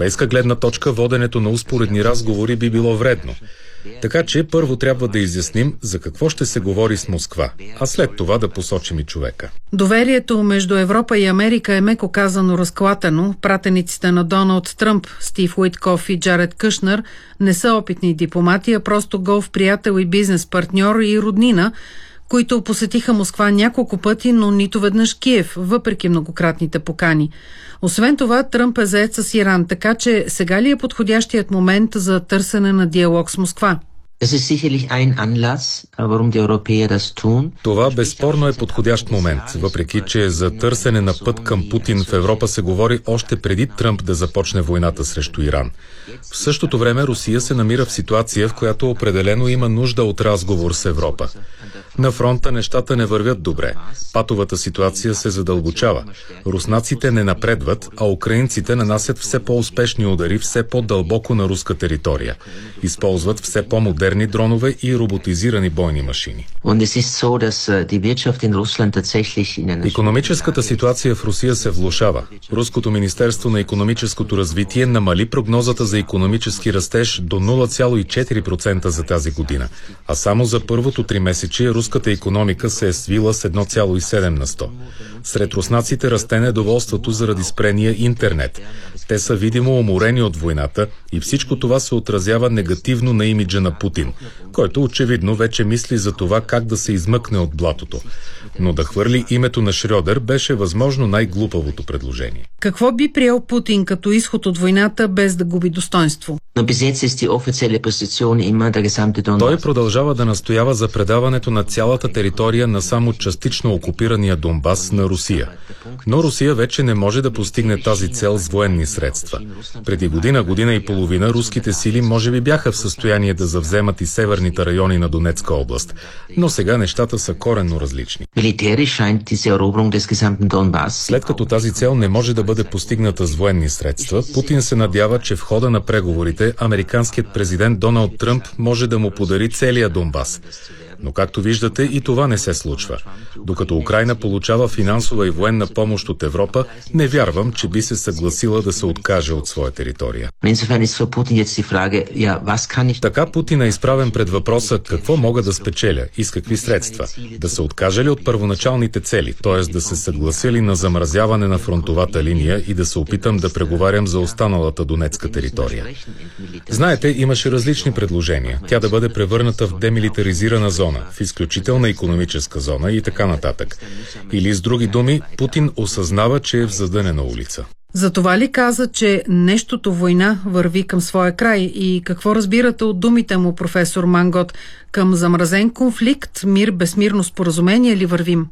европейска гледна точка воденето на успоредни разговори би било вредно. Така че първо трябва да изясним за какво ще се говори с Москва, а след това да посочим и човека. Доверието между Европа и Америка е меко казано разклатено. Пратениците на Доналд Тръмп, Стив Уиткоф и Джаред Кушнер не са опитни дипломати, а просто голф приятел и бизнес партньор и роднина, които посетиха Москва няколко пъти, но нито веднъж Киев, въпреки многократните покани. Освен това, Тръмп е заед с Иран, така че сега ли е подходящият момент за търсене на диалог с Москва? Това безспорно е подходящ момент, въпреки че за търсене на път към Путин в Европа се говори още преди Тръмп да започне войната срещу Иран. В същото време Русия се намира в ситуация, в която определено има нужда от разговор с Европа. На фронта нещата не вървят добре. Патовата ситуация се задълбочава. Руснаците не напредват, а украинците нанасят все по-успешни удари все по-дълбоко на руска територия. Използват все по-модерни дронове и роботизирани бойни машини. Икономическата ситуация в Русия се влошава. Руското Министерство на икономическото развитие намали прогнозата за икономически растеж до 0,4% за тази година, а само за първото тримесечие руската икономика се е свила с 1,7%. Сред руснаците расте недоволството заради спрения интернет. Те са видимо уморени от войната и всичко това се отразява негативно на имиджа на Путин, който очевидно вече мисли за това как да се измъкне от блатото. Но да хвърли името на Шрьодер беше възможно най-глупавото предложение. Какво би приел Путин като изход от войната без да губи достоинство? Той продължава да настоява за предаването на цялата територия на само частично окупирания Донбас на Русия. Но Русия вече не може да постигне тази цел с военни средства. Преди година и половина руските сили може би бяха в състояние да завземат и северните райони на Донецка област, но сега нещата са коренно различни. След като тази цел не може да бъде постигната с военни средства, Путин се надява, че в хода на преговорите американският президент Доналд Тръмп може да му подари целия Донбас. Но както виждате, и това не се случва. Докато Украйна получава финансова и военна помощ от Европа, не вярвам, че би се съгласила да се откаже от своя територия. Така Путин е изправен пред въпроса какво мога да спечеля и с какви средства. Да се откаже ли от първоначалните цели, т.е. да се съглася ли на замразяване на фронтовата линия и да се опитам да преговарям за останалата донецка територия. Знаете, имаше различни предложения. Тя да бъде превърната в демилитаризирана зона, в изключителна икономическа зона и така нататък. Или с други думи, Путин осъзнава, че е в задънена улица. Затова ли каза, че нещото война върви към своя край? И какво разбирате от думите му, професор Мангот? Към замразен конфликт, мир, безмирно споразумение ли вървим?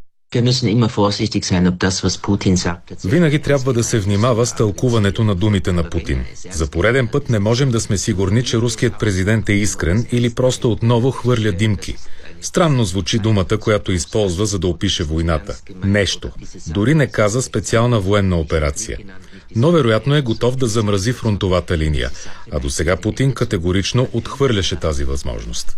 Винаги трябва да се внимава с тълкуването на думите на Путин. За пореден път не можем да сме сигурни, че руският президент е искрен или просто отново хвърля димки. Странно звучи думата, която използва, за да опише войната. Нещо. Дори не каза специална военна операция. Но вероятно е готов да замрази фронтовата линия, а до сега Путин категорично отхвърляше тази възможност.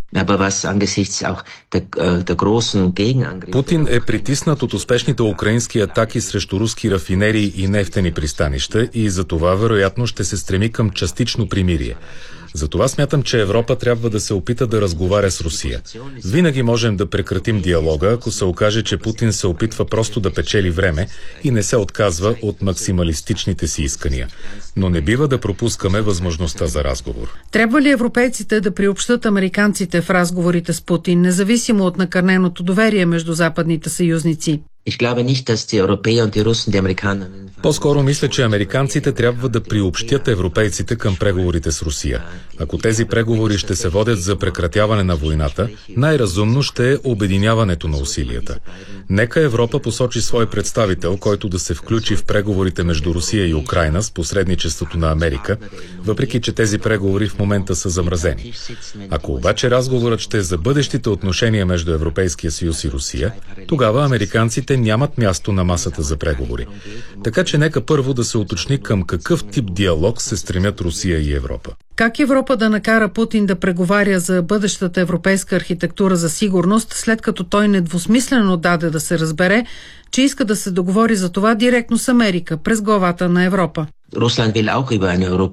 Путин е притиснат от успешните украински атаки срещу руски рафинерии и нефтени пристанища и за това вероятно ще се стреми към частично примирие. Затова смятам, че Европа трябва да се опита да разговаря с Русия. Винаги можем да прекратим диалога, ако се окаже, че Путин се опитва просто да печели време и не се отказва от максималистичните си искания. Но не бива да пропускаме възможността за разговор. Трябва ли европейците да приобщат американците в разговорите с Путин, независимо от накърненото доверие между западните съюзници? По-скоро мисля, че американците трябва да приобщят европейците към преговорите с Русия. Ако тези преговори ще се водят за прекратяване на войната, най-разумно ще е обединяването на усилията. Нека Европа посочи свой представител, който да се включи в преговорите между Русия и Украйна с посредничеството на Америка, въпреки че тези преговори в момента са замразени. Ако обаче разговорът ще е за бъдещите отношения между Европейския съюз и Русия, тогава американците нямат място на масата за преговори. Така че нека първо да се уточни към какъв тип диалог се стремят Русия и Европа. Как Европа да накара Путин да преговаря за бъдещата европейска архитектура за сигурност, след като той недвусмислено даде да се разбере, че иска да се договори за това директно с Америка, през главата на Европа?